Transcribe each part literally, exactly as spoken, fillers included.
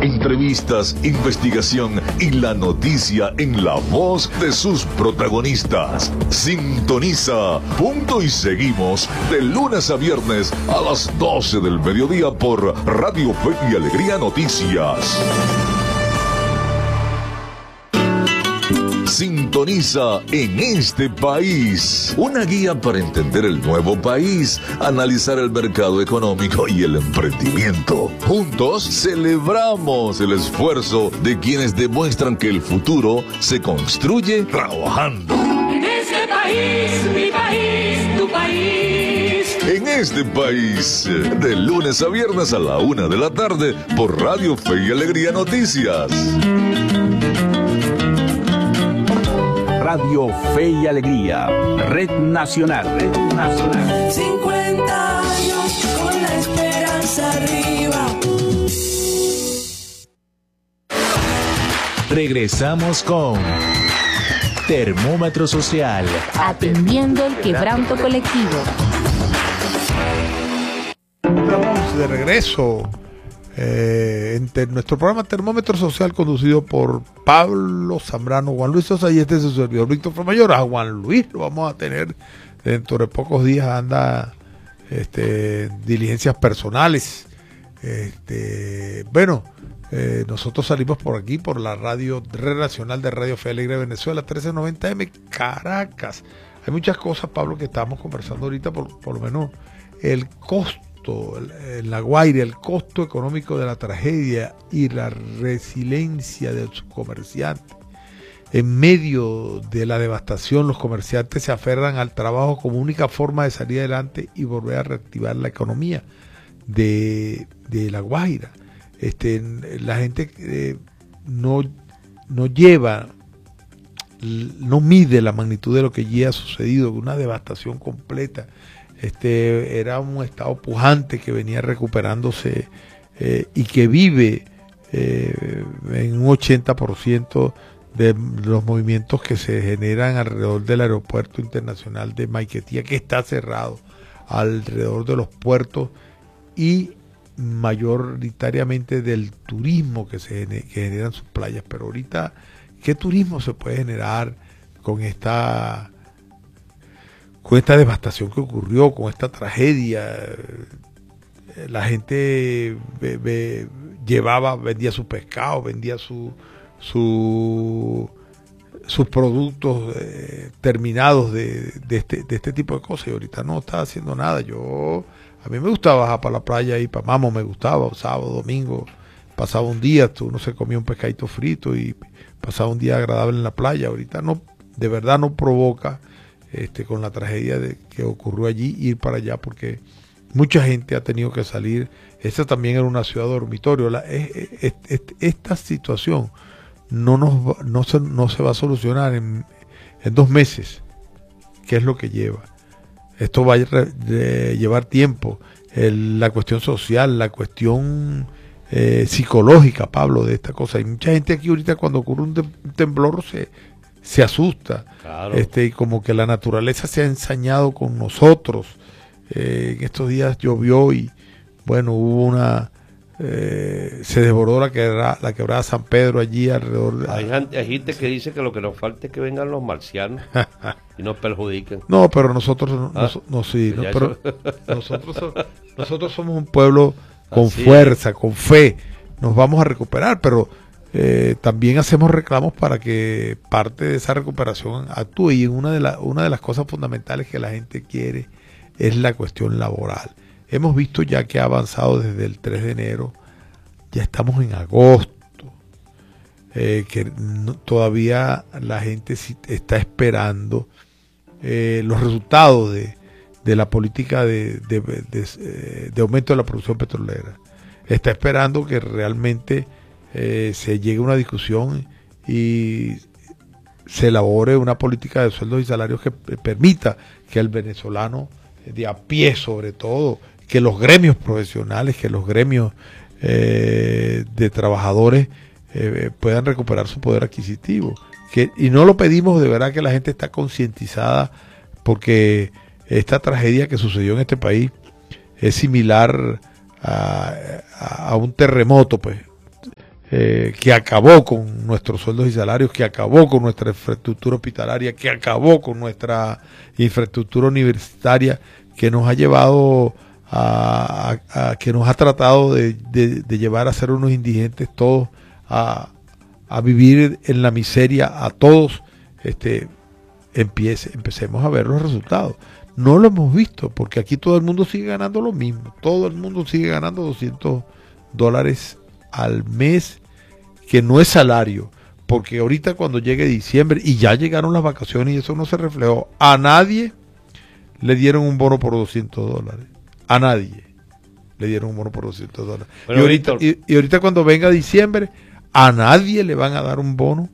Entrevistas, investigación y la noticia en la voz de sus protagonistas. Sintoniza Punto y Seguimos de lunes a viernes a las doce del mediodía por Radio Fe y Alegría Noticias. Sintoniza En Este País, una guía para entender el nuevo país, analizar el mercado económico y el emprendimiento. Juntos celebramos el esfuerzo de quienes demuestran que el futuro se construye trabajando. En este país, mi país, tu país. En Este País, de lunes a viernes a la una de la tarde por Radio Fe y Alegría Noticias. Radio Fe y Alegría, Red Nacional, Red Nacional. cincuenta años con la esperanza arriba. Regresamos con Termómetro Social, atendiendo el quebranto colectivo. Estamos de regreso eh, en nuestro programa Termómetro Social, conducido por Pablo Zambrano, Juan Luis Sosa y este es su servidor Víctor Famayor. A Juan Luis lo vamos a tener dentro de pocos días, anda este, diligencias personales. Este, bueno, eh, nosotros salimos por aquí, por la radio Red Nacional de Radio Fe Alegre Venezuela, trece noventa eme, Caracas. Hay muchas cosas, Pablo, que estamos conversando ahorita, por, por lo menos el costo en La Guaira, el costo económico de la tragedia y la resiliencia de sus comerciantes. En medio de la devastación, los comerciantes se aferran al trabajo como única forma de salir adelante y volver a reactivar la economía de, de La Guaira. Este, la gente eh, no, no lleva, no mide la magnitud de lo que ya ha sucedido, una devastación completa. Este era un estado pujante que venía recuperándose eh, y que vive eh, en un ochenta por ciento de los movimientos que se generan alrededor del aeropuerto internacional de Maiquetía, que está cerrado, alrededor de los puertos y mayoritariamente del turismo que se gener, que generan sus playas. Pero ahorita, ¿qué turismo se puede generar con esta con esta devastación que ocurrió, con esta tragedia? La gente be, be, llevaba, vendía su pescado, vendía su, su, sus productos eh, terminados de, de, este, de este tipo de cosas, y ahorita no está haciendo nada. Yo, a mí me gustaba bajar para la playa y para Mamo, me gustaba, sábado, domingo, pasaba un día, uno se comía un pescadito frito y pasaba un día agradable en la playa. Ahorita no, de verdad no provoca, Este, con la tragedia de, que ocurrió allí, ir para allá, porque mucha gente ha tenido que salir. Esta también era una ciudad dormitorio. La, es, es, es, esta situación no, nos, no, se, no se va a solucionar en, en dos meses, que es lo que lleva. Esto va a re, llevar tiempo. El, la cuestión social, la cuestión eh, psicológica, Pablo, de esta cosa. Hay mucha gente aquí ahorita, cuando ocurre un, tem, un temblor, se... se asusta, claro. este, y como que la naturaleza se ha ensañado con nosotros. Eh, en estos días llovió y bueno, hubo una eh, se desbordó la quebrada, la quebrada San Pedro allí alrededor de... hay, hay gente que dice que lo que nos falta es que vengan los marcianos y nos perjudiquen. No, pero nosotros no, ¿Ah? no, no sí, no, pero nosotros, nosotros somos un pueblo con Así fuerza, es. con fe. Nos vamos a recuperar, pero Eh, también hacemos reclamos para que parte de esa recuperación actúe, y una de, la, una de las cosas fundamentales que la gente quiere es la cuestión laboral. Hemos visto ya que ha avanzado desde el tres de enero, ya estamos en agosto, eh, que no, todavía la gente sí está esperando eh, los resultados de, de la política de, de, de, de, de aumento de la producción petrolera. Está esperando que realmente Eh, se llegue a una discusión y se elabore una política de sueldos y salarios que permita que el venezolano de a pie, sobre todo, que los gremios profesionales, que los gremios eh, de trabajadores eh, puedan recuperar su poder adquisitivo. Que, y no lo pedimos, de verdad que la gente está concientizada, porque esta tragedia que sucedió en este país es similar a, a, a un terremoto, pues. eh, que acabó con nuestros sueldos y salarios, que acabó con nuestra infraestructura hospitalaria, que acabó con nuestra infraestructura universitaria, que nos ha llevado a, a, a que nos ha tratado de, de, de llevar a ser unos indigentes todos, a, a vivir en la miseria a todos. Este, empiece, empecemos a ver los resultados. No lo hemos visto, porque aquí todo el mundo sigue ganando lo mismo. Todo el mundo sigue ganando doscientos dólares al mes, que no es salario. Porque ahorita cuando llegue diciembre, y ya llegaron las vacaciones y eso no se reflejó, a nadie le dieron un bono por doscientos dólares. A nadie le dieron un bono por doscientos dólares. Bueno, y, ahorita, y, y ahorita cuando venga diciembre, a nadie le van a dar un bono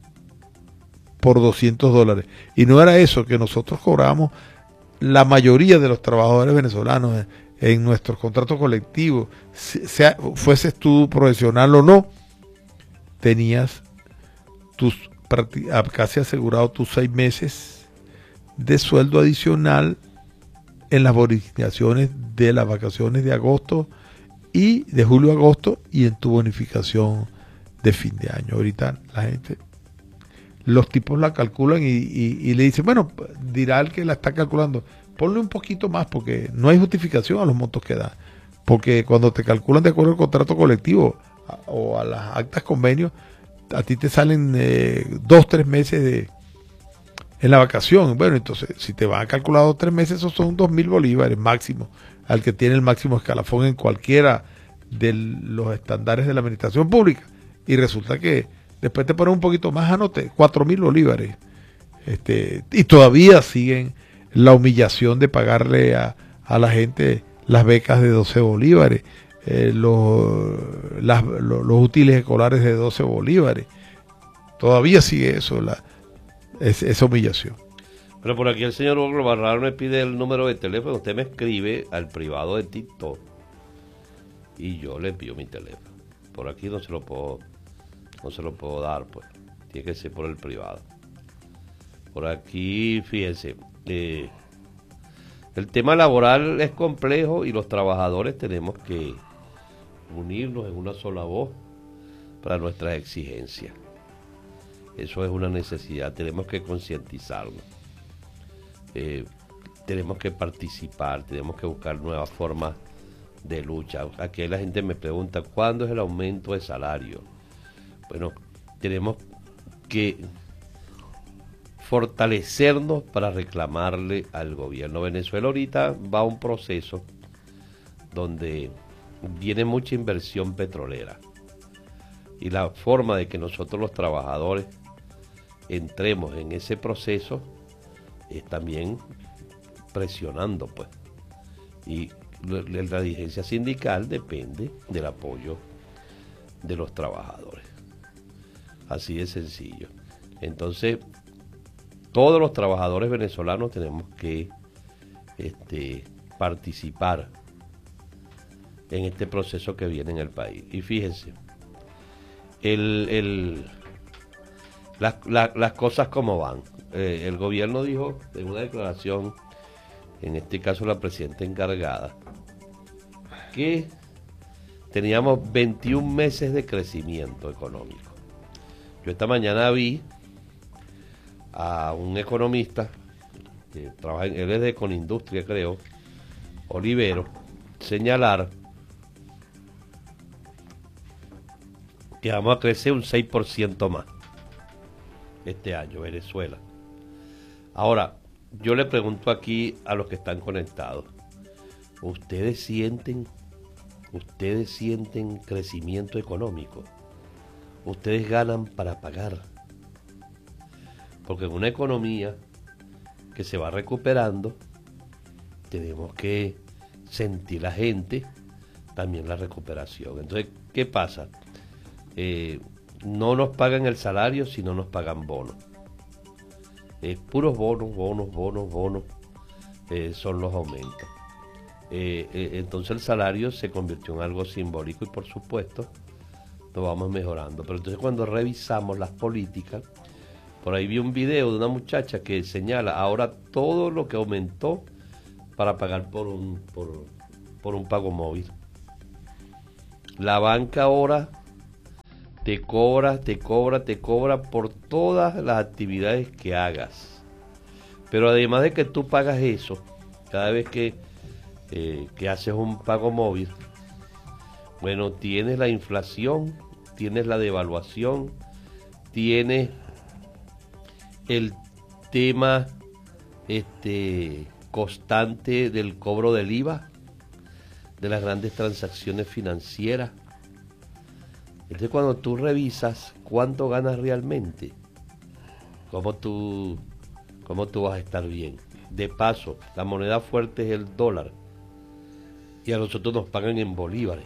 por doscientos dólares. Y no era eso, que nosotros cobramos, la mayoría de los trabajadores venezolanos en, en nuestros contratos colectivos, sea, fueses tú profesional o no, tenías tus casi asegurado tus seis meses de sueldo adicional en las bonificaciones de las vacaciones de agosto y de julio a agosto, y en tu bonificación de fin de año. Ahorita la gente, los tipos la calculan y, y, y le dicen, bueno, dirá el que la está calculando, ponle un poquito más, porque no hay justificación a los montos que da. Porque cuando te calculan de acuerdo al contrato colectivo a, o a las actas convenios, a ti te salen eh, dos, tres meses de en la vacación. Bueno, entonces, si te van a calcular dos, tres meses, esos son dos mil bolívares máximo, al que tiene el máximo escalafón en cualquiera de los estándares de la administración pública. Y resulta que después te ponen un poquito más, anote, cuatro mil bolívares. Este, y todavía siguen la humillación de pagarle a, a la gente las becas de doce bolívares, eh, los, las, los, los útiles escolares de doce bolívares. Todavía sigue eso, la, es, esa humillación. Pero por aquí el señor Hugo Barral me pide el número de teléfono. Usted me escribe al privado de TikTok y yo le envío mi teléfono. Por aquí no se lo puedo, no se lo puedo dar, pues. Tiene que ser por el privado. Por aquí, fíjense, eh, el tema laboral es complejo y los trabajadores tenemos que unirnos en una sola voz para nuestras exigencias. Eso es una necesidad, tenemos que concientizarnos. Eh, tenemos que participar, tenemos que buscar nuevas formas de lucha. Aquí la gente me pregunta, ¿cuándo es el aumento de salario? Bueno, tenemos que fortalecernos para reclamarle al gobierno. Venezuela ahorita va a un proceso donde viene mucha inversión petrolera. Y la forma de que nosotros los trabajadores entremos en ese proceso es también presionando, pues. Y la dirigencia sindical depende del apoyo de los trabajadores. Así de sencillo. Entonces, todos los trabajadores venezolanos tenemos que este, participar en este proceso que viene en el país. Y fíjense, el, el, las, la, las cosas como van. Eh, el gobierno dijo en una declaración, en este caso la presidenta encargada, que teníamos veintiún meses de crecimiento económico. Yo esta mañana vi a un economista que trabaja en, él es de Conindustria, creo, Olivero, señalar que vamos a crecer un seis por ciento más este año, Venezuela. Ahora, yo le pregunto aquí a los que están conectados, ¿ustedes sienten, ustedes sienten crecimiento económico? ¿Ustedes ganan para pagar? Porque en una economía que se va recuperando, tenemos que sentir la gente también la recuperación. Entonces, ¿qué pasa? Eh, no nos pagan el salario, sino nos pagan bonos. Eh, puros bonos, bonos, bonos, bonos eh, son los aumentos. Eh, eh, entonces el salario se convirtió en algo simbólico y por supuesto lo vamos mejorando. Pero entonces cuando revisamos las políticas, por ahí vi un video de una muchacha que señala ahora todo lo que aumentó para pagar por un, por, por un pago móvil. La banca ahora te cobra, te cobra, te cobra por todas las actividades que hagas. Pero además de que tú pagas eso, cada vez que, eh, que haces un pago móvil, bueno, tienes la inflación, tienes la devaluación, tienes el tema este, constante del cobro del I V A, de las grandes transacciones financieras. Entonces, cuando tú revisas cuánto ganas realmente, cómo tú, cómo tú vas a estar bien. De paso, la moneda fuerte es el dólar y a nosotros nos pagan en bolívares.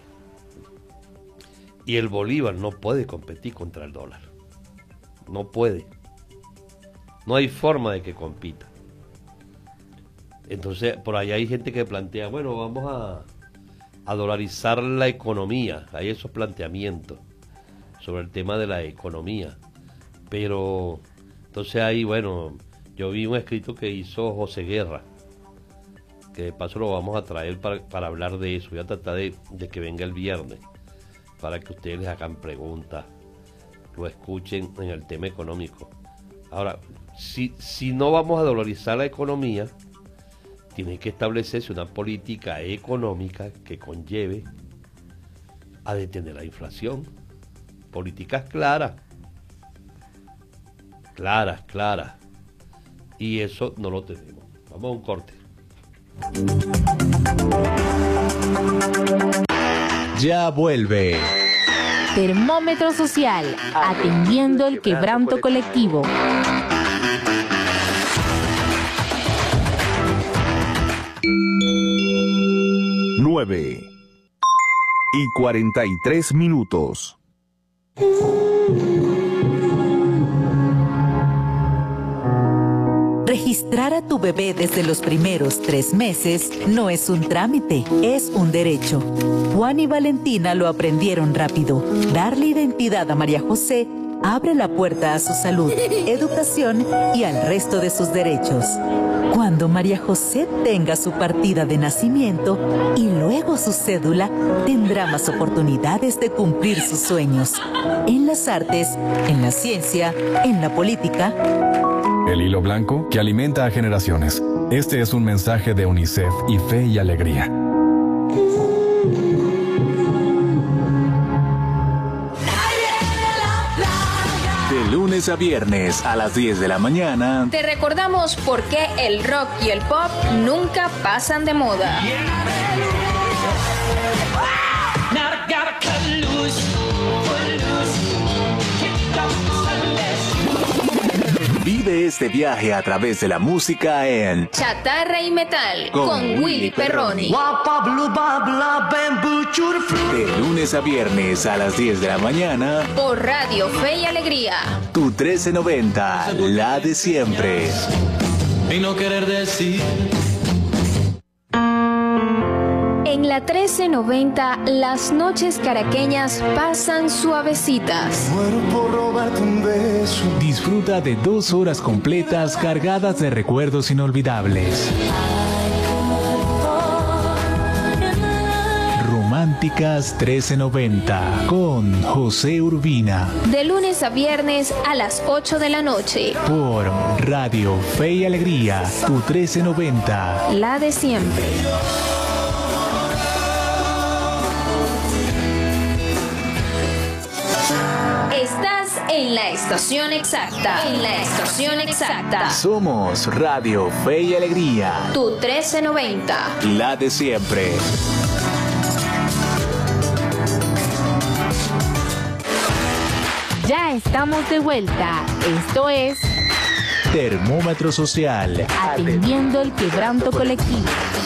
Y el bolívar no puede competir contra el dólar. No puede. No hay forma de que compita. Entonces, por ahí hay gente que plantea, bueno, vamos a, a dolarizar la economía. Hay esos planteamientos sobre el tema de la economía. Pero, entonces ahí, bueno, yo vi un escrito que hizo José Guerra, que de paso lo vamos a traer para, para hablar de eso. Voy a tratar de, de que venga el viernes, para que ustedes les hagan preguntas, lo escuchen en el tema económico. Ahora, si, si no vamos a dolarizar la economía, tiene que establecerse una política económica que conlleve a detener la inflación. Políticas claras, claras, claras. Y eso no lo tenemos. Vamos a un corte. Ya vuelve. Termómetro social, atendiendo el quebranto colectivo. Nueve y cuarenta y tres minutos. Registrar a tu bebé desde los primeros tres meses no es un trámite, es un derecho. Juan y Valentina lo aprendieron rápido. Darle identidad a María José abre la puerta a su salud, educación y al resto de sus derechos. Cuando María José tenga su partida de nacimiento y luego su cédula, tendrá más oportunidades de cumplir sus sueños. En las artes, en la ciencia, en la política. El hilo blanco que alimenta a generaciones. Este es un mensaje de UNICEF y Fe y Alegría. De lunes a viernes a las diez de la mañana. Te recordamos por qué el rock y el pop nunca pasan de moda. Vive este viaje a través de la música en Chatarra y Metal con, con Willy Willy Perroni. De lunes a viernes a las diez de la mañana. Por Radio Fe y Alegría. Tu trece noventa, la de siempre. Y no querer decir. En la trece noventa, las noches caraqueñas pasan suavecitas. Muero por robarte un beso. Disfruta de dos horas completas cargadas de recuerdos inolvidables. Románticas trece noventa con José Urbina. De lunes a viernes a las ocho de la noche. Por Radio Fe y Alegría, tu trece noventa. La de siempre. Estás en la estación exacta. En la estación exacta. Somos Radio Fe y Alegría. Tu trece noventa. La de siempre. Ya estamos de vuelta. Esto es Termómetro Social, atendiendo el quebranto colectivo.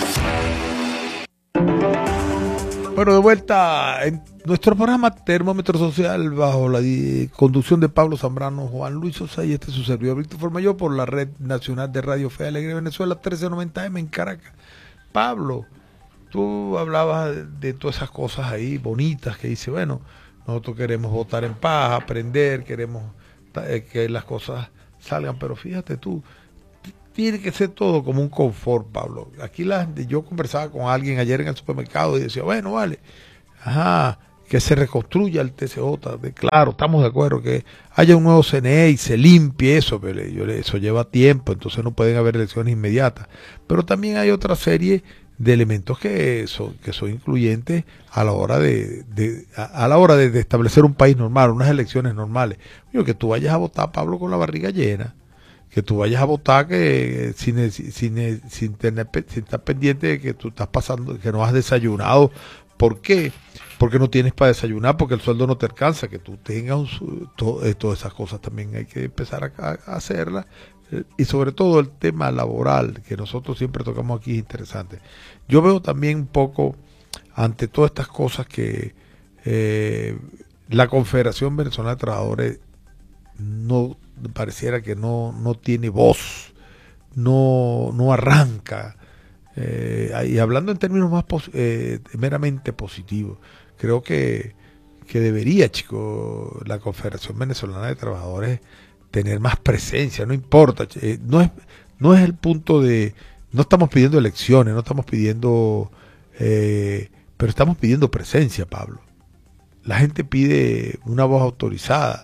Bueno, de vuelta en nuestro programa Termómetro Social, bajo la conducción de Pablo Zambrano, Juan Luis Sosa y este es su servidor Víctor Formayor, por la Red Nacional de Radio Fe y Alegría Venezuela, trece noventa eme en Caracas. Pablo, tú hablabas de, de todas esas cosas ahí bonitas que dice, bueno, nosotros queremos votar en paz, aprender, queremos eh, que las cosas salgan, pero fíjate tú, tiene que ser todo como un confort, Pablo. Aquí la, yo conversaba con alguien ayer en el supermercado y decía, bueno, vale, ajá, que se reconstruya el T C J, de, claro, estamos de acuerdo que haya un nuevo C N E y se limpie eso, pero yo, eso lleva tiempo, entonces no pueden haber elecciones inmediatas, pero también hay otra serie de elementos que son, que son incluyentes a la hora de, de a, a la hora de, de establecer un país normal, unas elecciones normales. Oye, que tú vayas a votar, Pablo, con la barriga llena, que tú vayas a votar que sin, sin, sin, tener, sin estar pendiente de que tú estás pasando, que no has desayunado. ¿Por qué? Porque no tienes para desayunar, porque el sueldo no te alcanza, que tú tengas un, todo, eh, todas esas cosas también hay que empezar a, a hacerlas. Y sobre todo el tema laboral, que nosotros siempre tocamos aquí, es interesante. Yo veo también un poco, ante todas estas cosas, que eh, la Confederación Venezolana de Trabajadores no pareciera que no, no tiene voz, no, no arranca. Eh, y hablando en términos más pos, eh, meramente positivos, creo que, que debería, chicos, la Confederación Venezolana de Trabajadores tener más presencia, no importa, eh, no es no es el punto de, no estamos pidiendo elecciones, no estamos pidiendo, eh, pero estamos pidiendo presencia, Pablo. La gente pide una voz autorizada,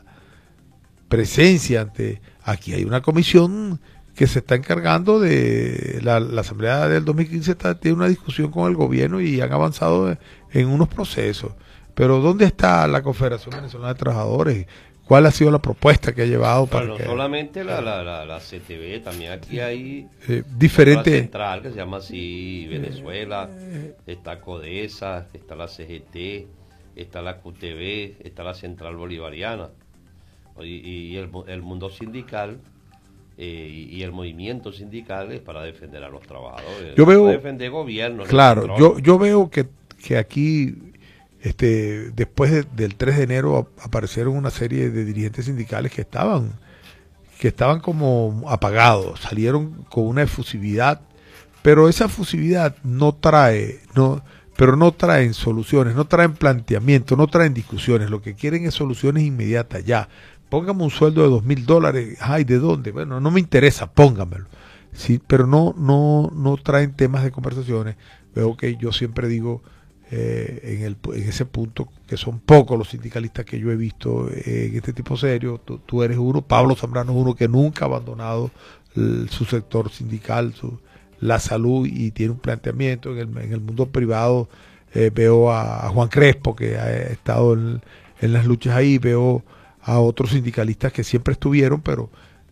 presencia ante, aquí hay una comisión que se está encargando de, la, la Asamblea del dos mil quince está, tiene una discusión con el gobierno y han avanzado en unos procesos, pero ¿dónde está la Confederación Venezolana de Trabajadores? ¿Cuál ha sido la propuesta que ha llevado para bueno, que... no solamente la, la, la, la C T V, también aquí hay eh, diferente una central que se llama así Venezuela, está CODESA, está la C G T, está la Q T V, está la Central Bolivariana y, y el, el mundo sindical eh, y el movimiento sindical es para defender a los trabajadores, yo veo, para defender gobiernos. Claro, yo, yo veo que, que aquí... Este, después de, del tres de enero aparecieron una serie de dirigentes sindicales que estaban que estaban como apagados, salieron con una efusividad, pero esa efusividad no trae, no, pero no traen soluciones, no traen planteamiento, no traen discusiones, lo que quieren es soluciones inmediatas ya. Póngame un sueldo de dos mil dólares, ay, ¿de dónde? Bueno, no me interesa, póngamelo. Sí, pero no, no, no traen temas de conversaciones. Veo que yo siempre digo, Eh, en, el, en ese punto, que son pocos los sindicalistas que yo he visto eh, en este tipo serio, tú, tú eres uno, Pablo Zambrano es uno que nunca ha abandonado el, su sector sindical, su, la salud, y tiene un planteamiento. En el, en el mundo privado eh, veo a, a Juan Crespo, que ha estado en, en las luchas ahí, veo a otros sindicalistas que siempre estuvieron, pero,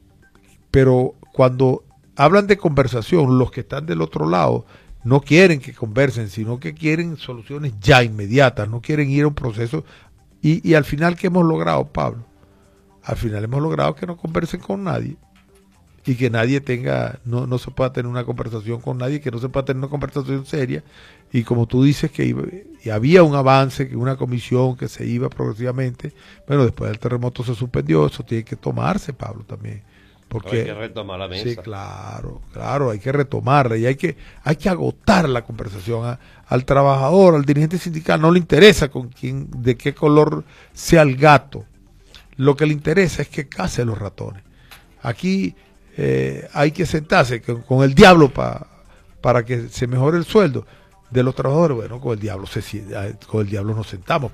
pero cuando hablan de conversación, los que están del otro lado no quieren que conversen, sino que quieren soluciones ya inmediatas, no quieren ir a un proceso. Y, y al final, ¿qué hemos logrado, Pablo? Al final hemos logrado que no conversen con nadie y que nadie tenga, no, no se pueda tener una conversación con nadie, que no se pueda tener una conversación seria. Y como tú dices que iba, y había un avance, que una comisión que se iba progresivamente, bueno, después del terremoto se suspendió, eso tiene que tomarse, Pablo, también. Porque, hay que retomar la mesa. Sí, claro, claro, hay que retomarla y hay que, hay que agotar la conversación. A, al trabajador, al dirigente sindical, no le interesa con quién, de qué color sea el gato. Lo que le interesa es que case los ratones. Aquí eh, hay que sentarse con, con el diablo pa, para que se mejore el sueldo de los trabajadores. Bueno, con el diablo, se, con el diablo nos sentamos.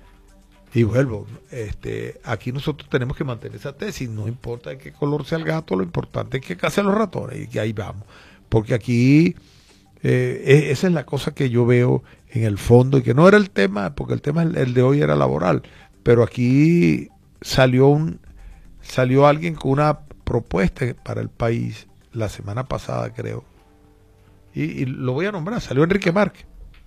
Y vuelvo, este, aquí nosotros tenemos que mantener esa tesis, no importa de qué color sea el gato, lo importante es que case los ratones, y que ahí vamos, porque aquí eh, esa es la cosa que yo veo en el fondo, y que no era el tema, porque el tema el de hoy era laboral, pero aquí salió un salió alguien con una propuesta para el país la semana pasada, creo, y, y lo voy a nombrar, salió Enrique Márquez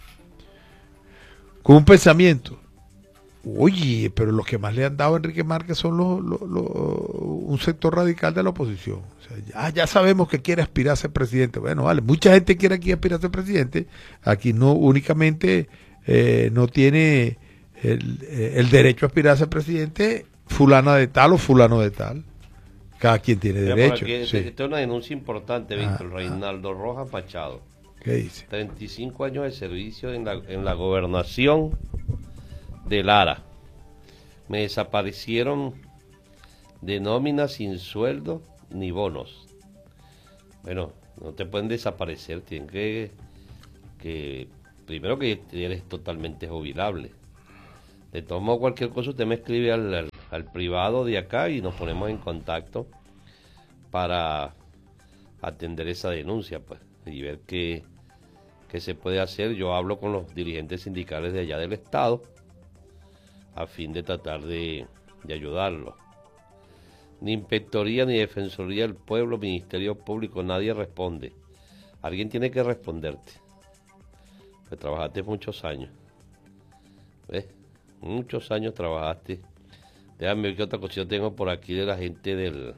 con un pensamiento. Oye, pero los que más le han dado a Enrique Márquez son los, los, los, un sector radical de la oposición. O sea, ya, ya sabemos que quiere aspirar a ser presidente. Bueno, vale, mucha gente quiere aquí aspirar a ser presidente. Aquí no únicamente eh, no tiene el, el derecho a aspirar a ser presidente fulana de tal o fulano de tal. Cada quien tiene Mira, derecho. Aquí, sí. Esta es una denuncia importante, Víctor. Ah, Reinaldo ah. Rojas Machado. ¿Qué dice? treinta y cinco años de servicio en la, en la gobernación de Lara. Me desaparecieron de nómina sin sueldo ni bonos. Bueno, no te pueden desaparecer, tienen que, que primero que eres totalmente jubilable. De todos modos, cualquier cosa usted me escribe al, al, al privado de acá y nos ponemos en contacto para atender esa denuncia, pues, y ver qué, qué se puede hacer. Yo hablo con los dirigentes sindicales de allá del estado a fin de tratar de, de ayudarlos. Ni Inspectoría, ni Defensoría del Pueblo, Ministerio Público, nadie responde. Alguien tiene que responderte. Pues trabajaste muchos años. ¿Ves? Muchos años trabajaste. Déjame ver qué otra cosita tengo por aquí de la gente del,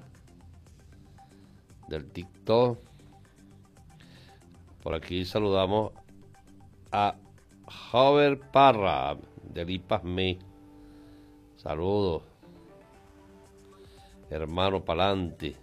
del TikTok. Por aquí saludamos a Jover Parra, del IPASME. Saludos. Hermano, pa'lante.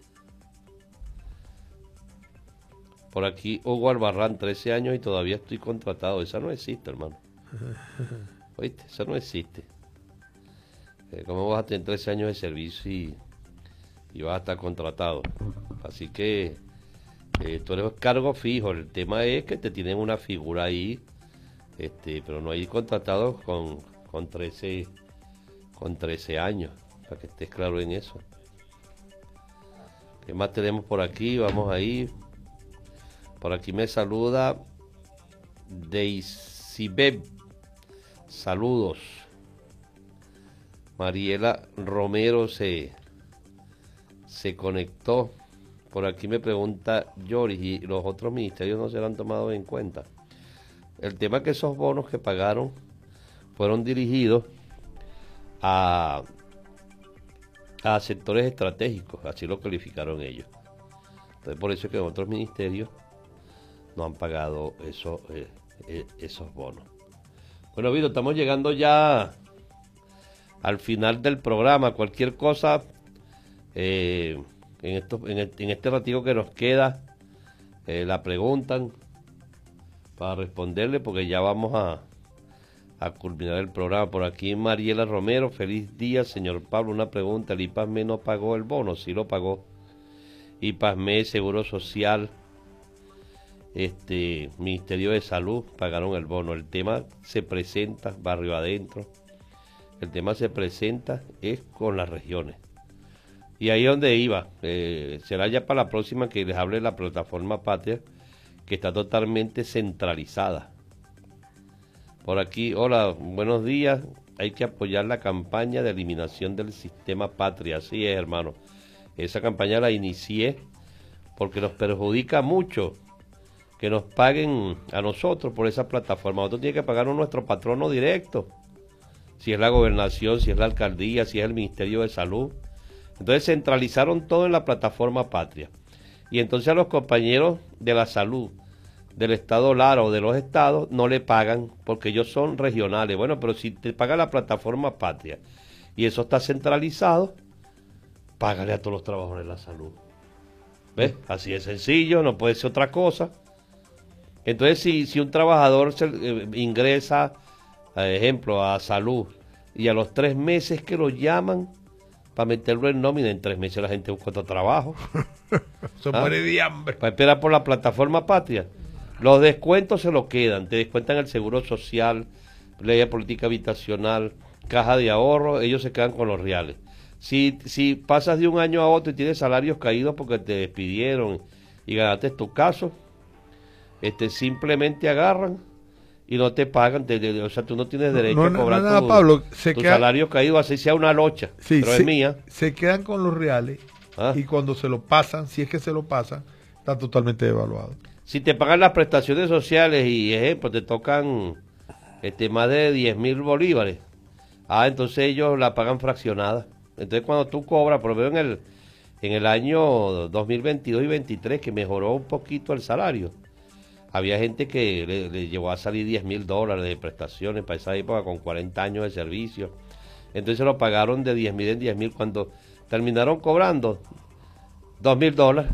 Por aquí Hugo Albarrán, trece años y todavía estoy contratado. Esa no existe, hermano. ¿Oíste? Esa no existe. Eh, ¿Cómo vas a tener trece años de servicio y, y vas a estar contratado? Así que eh, tú eres cargo fijo. El tema es que te tienen una figura ahí, este, pero no hay contratados con, con, trece, con trece años, para que estés claro en eso. ¿Qué más tenemos por aquí? Vamos ahí. Por aquí me saluda Deisibeb. Saludos. Mariela Romero se, se conectó. Por aquí me pregunta Yoris, ¿y los otros ministerios no se han tomado en cuenta? El tema es que esos bonos que pagaron fueron dirigidos a, a sectores estratégicos, así lo calificaron ellos. Entonces por eso es que otros ministerios no han pagado eso, eh, eh, esos bonos. Bueno, Vito, estamos llegando ya al final del programa. Cualquier cosa, eh, en, esto, en, el, en este ratito que nos queda, eh, la preguntan para responderle, porque ya vamos a, a culminar el programa. Por aquí Mariela Romero, feliz día, señor Pablo. Una pregunta, ¿el IPASME no pagó el bono? Sí lo pagó. IPASME, Seguro Social, este Ministerio de Salud pagaron el bono. El tema se presenta barrio adentro, el tema se presenta es con las regiones, y ahí es donde iba. Eh, será ya para la próxima que les hable de la plataforma Patria, que está totalmente centralizada. Por aquí, hola, buenos días. Hay que apoyar la campaña de eliminación del sistema Patria. Así es, hermano, esa campaña la inicié porque nos perjudica mucho que nos paguen a nosotros por esa plataforma. Nosotros tenemos que pagarnos nuestro patrono directo, si es la gobernación, si es la alcaldía, si es el Ministerio de Salud. Entonces centralizaron todo en la plataforma Patria. Y entonces a los compañeros de la salud del estado Lara o de los estados no le pagan porque ellos son regionales. Bueno, pero si te paga la plataforma Patria y eso está centralizado, págale a todos los trabajadores de la salud. ¿Ves? Así de sencillo, no puede ser otra cosa. Entonces, si, si un trabajador se, eh, ingresa, por ejemplo, a salud, y a los tres meses que lo llaman para meterlo en nómina, en tres meses la gente busca otro trabajo. Se ¿Ah? muere de hambre. Para esperar por la plataforma Patria. Los descuentos se lo quedan, te descuentan el seguro social, ley de política habitacional, caja de ahorro, ellos se quedan con los reales. Si, si pasas de un año a otro y tienes salarios caídos porque te despidieron y ganaste tu caso, este simplemente agarran y no te pagan, te, te, o sea, tú no tienes derecho no, a cobrar no, no, tu, Pablo, se tu queda, salario caído, así sea una locha, sí, pero se, es mía. Se quedan con los reales ¿Ah? y cuando se lo pasan, si es que se lo pasan, está totalmente devaluado. Si te pagan las prestaciones sociales y, ejemplo, te tocan este más de diez mil bolívares, ah, entonces ellos la pagan fraccionada. Entonces cuando tú cobras, por ejemplo en el, en el año dos mil veintidós y veintitrés, que mejoró un poquito el salario, había gente que le, le llevó a salir diez mil dólares de prestaciones para esa época con cuarenta años de servicio. Entonces lo pagaron de diez mil en diez mil cuando terminaron cobrando dos mil dólares.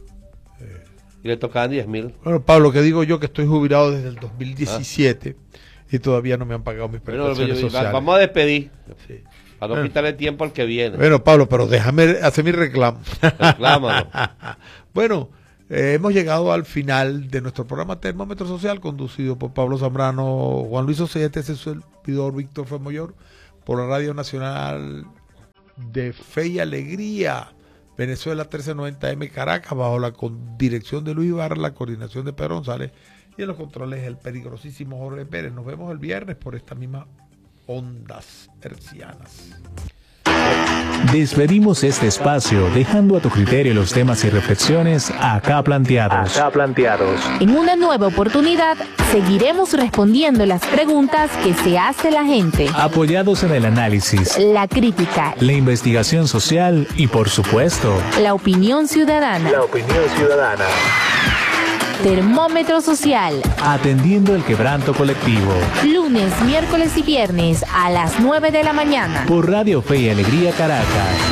Y le tocaban diez mil. Bueno, Pablo, que digo yo que estoy jubilado desde el dos mil diecisiete ¿Ah? y todavía no me han pagado mis prestaciones bueno, yo, sociales. Vamos a despedir. Sí. Para no bueno. quitarle tiempo al que viene. Bueno, Pablo, pero déjame hacer mi reclamo. Reclámalo. Bueno, eh, hemos llegado al final de nuestro programa Termómetro Social, conducido por Pablo Zambrano, Juan Luis Ocete, ese es el servidor Víctor Femoyor. por la Radio Nacional de Fe y Alegría, Venezuela trece noventa M Caracas, bajo la dirección de Luis Ibarra, la coordinación de Pedro González, y en los controles el peligrosísimo Jorge Pérez. Nos vemos el viernes por estas mismas ondas hercianas. Despedimos este espacio dejando a tu criterio los temas y reflexiones acá planteados. Acá planteados. En una nueva oportunidad seguiremos respondiendo las preguntas que se hace la gente. Apoyados en el análisis, la crítica, la investigación social y, por supuesto, la opinión ciudadana. La opinión ciudadana. Termómetro Social. Atendiendo el quebranto colectivo. Lunes, miércoles y viernes a las nueve de la mañana. Por Radio Fe y Alegría Caracas.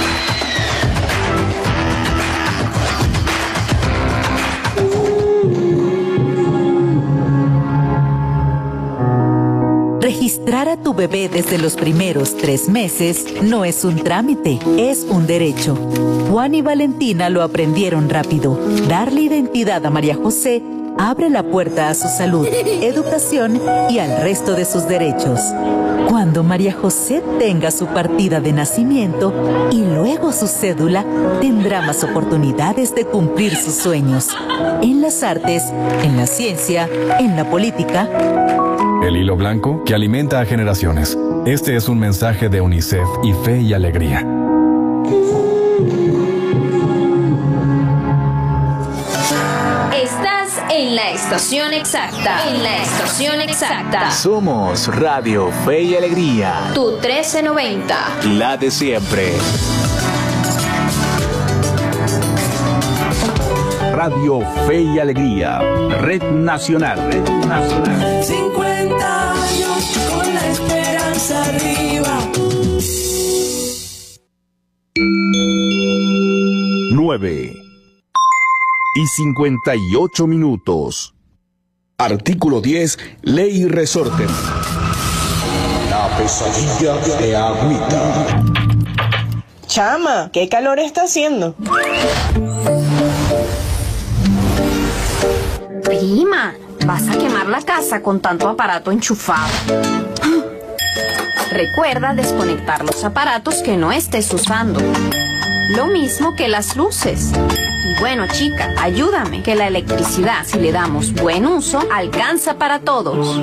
Registrar a tu bebé desde los primeros tres meses no es un trámite, es un derecho. Juan y Valentina lo aprendieron rápido. Darle identidad a María José abre la puerta a su salud, educación y al resto de sus derechos. Cuando María José tenga su partida de nacimiento y luego su cédula, tendrá más oportunidades de cumplir sus sueños. En las artes, en la ciencia, en la política. El hilo blanco que alimenta a generaciones. Este es un mensaje de UNICEF y Fe y Alegría. Estás en la estación exacta. En la estación exacta. Somos Radio Fe y Alegría. Tu trece noventa. La de siempre. Radio Fe y Alegría, Red Nacional, Red Nacional. cincuenta años con la esperanza arriba. nueve y cincuenta y ocho minutos. Artículo diez, Ley y Resorte. La pesadilla de Agüita. Chama, ¿qué calor está haciendo? Prima, vas a quemar la casa con tanto aparato enchufado. Recuerda desconectar los aparatos que no estés usando. Lo mismo que las luces. Y bueno, chica, ayúdame, que la electricidad, si le damos buen uso, alcanza para todos.